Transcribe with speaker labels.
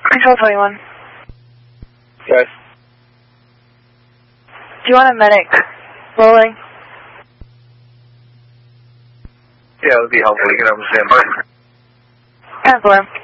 Speaker 1: Control 21.
Speaker 2: Yes.
Speaker 1: Do you want a medic rolling?
Speaker 2: Yeah, it would be helpful. You can have a standby.
Speaker 1: 10-4.